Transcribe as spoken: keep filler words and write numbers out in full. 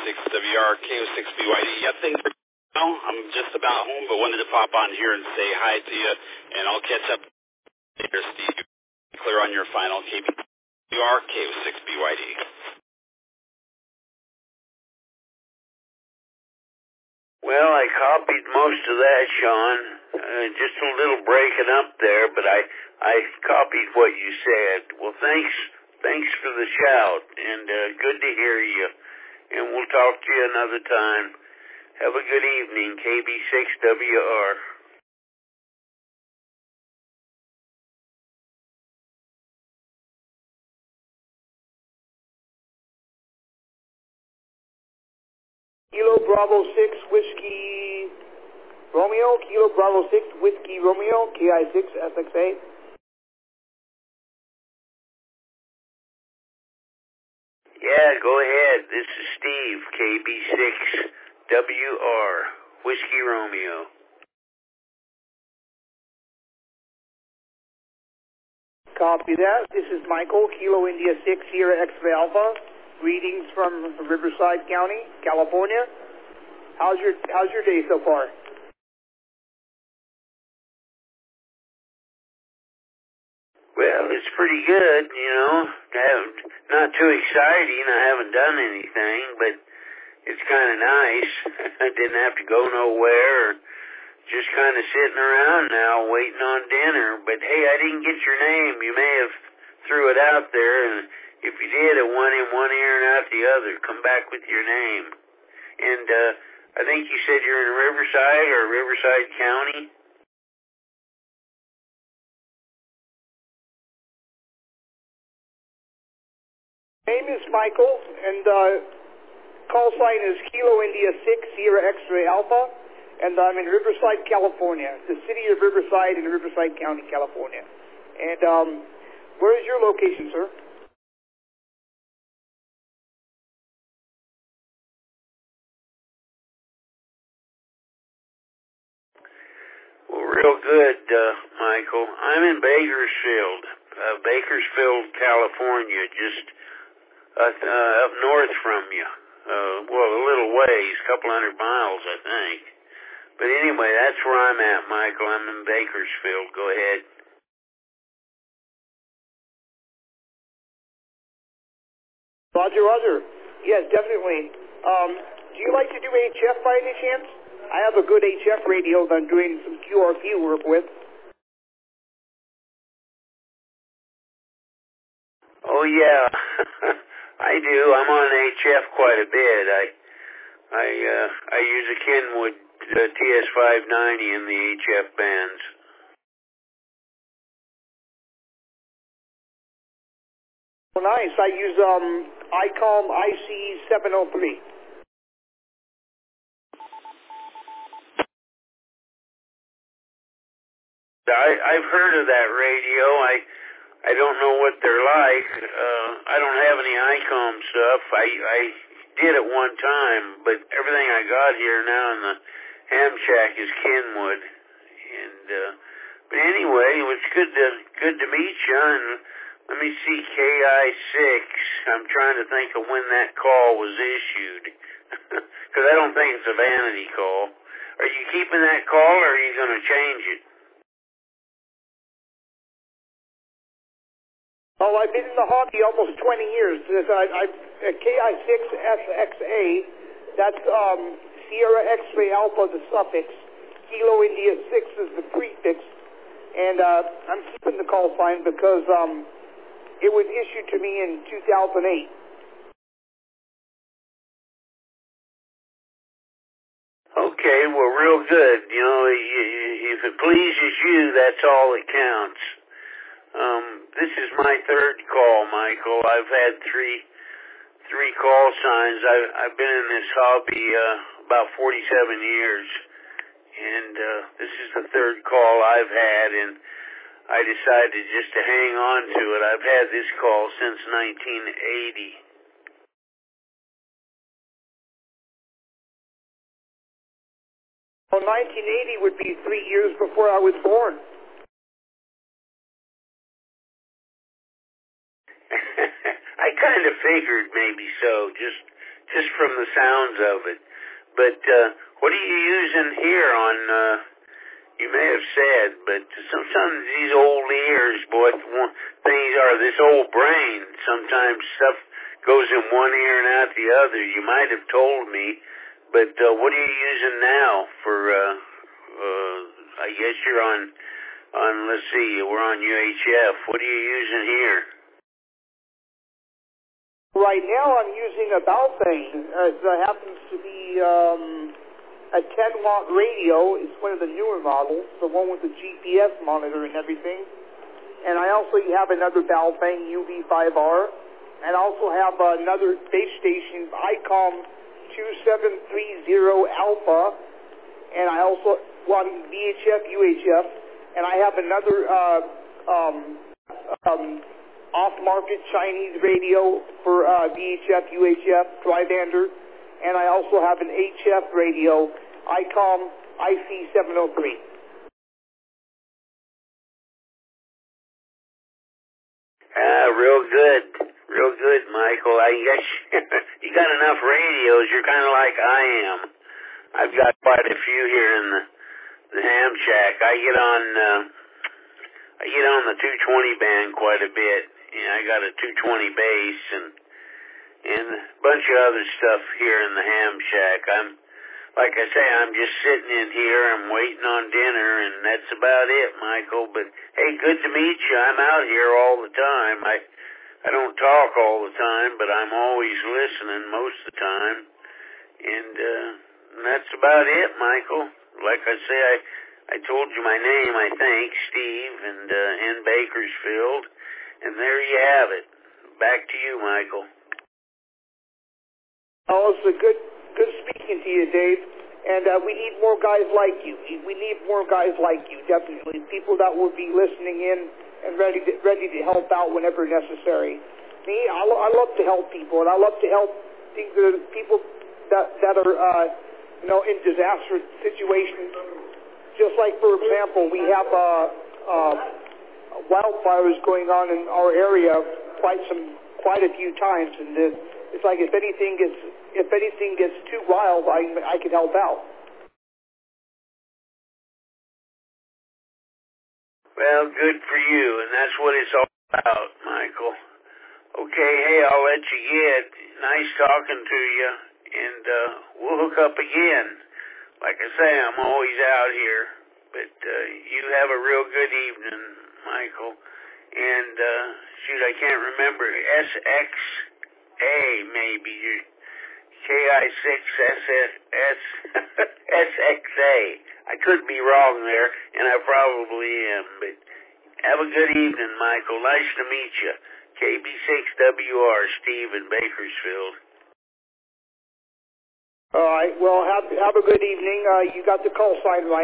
six W R K O six B Y D. Yeah, things are, you know, I'm just about home, but wanted to pop on here and say hi to you, and I'll catch up later, Steve. Clear on your final K B W R K O six B Y D. Well, I copied most of that, Sean. Uh, just a little breaking up there, but I I copied what you said. Well, thanks thanks for the shout, and uh, good to hear you. And we'll talk to you another time. Have a good evening, K B six W R. Kilo Bravo six Whiskey Romeo, Kilo Bravo six Whiskey Romeo, K I six S X A. Yeah, go ahead. This is Steve, K B six W R, Whiskey Romeo. Copy that. This is Michael, Kilo India six Sierra X-Ray Alpha. Greetings from Riverside County, California. How's your How's your day so far? Well, it's pretty good, you know. I haven't, not too exciting. I haven't done anything, but it's kind of nice. I didn't have to go nowhere. Just kind of sitting around now, waiting on dinner. But hey, I didn't get your name. You may have threw it out there, and if you did, it went in one ear and out the other. Come back with your name. And uh, I think you said you're in Riverside or Riverside County. Name is Michael, and uh, call sign is Kilo India six Sierra X-Ray Alpha, and I'm in Riverside, California, the city of Riverside in Riverside County, California. And um, where is your location, sir? Well, real good, uh, Michael. I'm in Bakersfield, uh, Bakersfield, California, just uh, uh, up north from you. Uh, well, a little ways, a couple hundred miles, I think. But anyway, that's where I'm at, Michael. I'm in Bakersfield. Go ahead. Roger, Roger. Yes, definitely. Um, do you like to do H F by any chance? I have a good H F radio that I'm doing some Q R P work with. Oh, yeah. I do. I'm on H F quite a bit. I I uh, I use a Kenwood uh, T S five ninety in the H F bands. Oh, nice. I use um ICOM I C seven oh three. I, I've heard of that radio. I I don't know what they're like. Uh, I don't have any ICOM stuff. I I did at one time, but everything I got here now in the ham shack is Kenwood. And uh, but anyway, it was good to good to meet you. And let me see, K I six. I'm trying to think of when that call was issued, because I don't think it's a vanity call. Are you keeping that call, or are you going to change it? Oh, I've been in the hobby almost twenty years. I, I, K I six S X A, that's um, Sierra X-Ray Alpha, the suffix. Kilo India six is the prefix. And uh, I'm keeping the call sign because um, it was issued to me in two thousand eight. Okay, well, real good. You know, if it pleases you, that's all that counts. Um, this is my third call, Michael. I've had three three call signs. I've, I've been in this hobby uh, about forty-seven years, and uh, this is the third call I've had, and I decided just to hang on to it. I've had this call since nineteen eighty. Well, nineteen eighty would be three years before I was born. I kind of figured maybe so, just just from the sounds of it. But uh, what are you using here on, uh, you may have said, but sometimes these old ears, boy, one, things are, this old brain, sometimes stuff goes in one ear and out the other. You might have told me, but uh, what are you using now for, uh, uh, I guess you're on, on, let's see, we're on U H F. What are you using here? Right now I'm using a Baofeng. Uh, it happens to be um, a ten watt radio. It's one of the newer models, the one with the G P S monitor and everything. And I also have another Baofeng U V five R. And I also have another base station, ICOM two seven three zero Alpha. And I also, well, V H F, U H F. And I have another uh, um, um, off-market Chinese radio for uh, V H F, U H F, Dryvander, and I also have an H F radio, ICOM I C seven oh three. Ah, real good, real good, Michael. I guess you got enough radios. You're kind of like I am. I've got quite a few here in the, the ham shack. I get on, uh, I get on the two twenty band quite a bit. Yeah, I got a two twenty bass and and a bunch of other stuff here in the ham shack. I'm, like I say, I'm just sitting in here. I'm waiting on dinner, and that's about it, Michael. But hey, good to meet you. I'm out here all the time. I I don't talk all the time, but I'm always listening most of the time. And uh, that's about it, Michael. Like I say, I I told you my name, I think, Steve, and uh, in Bakersfield. And there you have it. Back to you, Michael. Oh, it's a good, good speaking to you, Dave. And uh, we need more guys like you. We need more guys like you, definitely. People that will be listening in and ready to, ready to help out whenever necessary. Me, I, lo- I love to help people, and I love to help people that that are, uh, you know, in disaster situations. Just like, for example, we have uh, uh, wildfires going on in our area quite some, quite a few times, and uh, it's like if anything gets, if anything gets too wild, I I can help out. Well, good for you, and that's what it's all about, Michael. Okay, hey, I'll let you get. Nice talking to you, and uh, we'll hook up again. Like I say, I'm always out here, but uh, you have a real good evening, Michael. And, uh, shoot, I can't remember, S X A maybe, K I six S S X A. I could be wrong there, and I probably am, but have a good evening, Michael. Nice to meet you. K B six W R, Steve in Bakersfield. All right, well, have, have a good evening. Uh, you got the call sign right.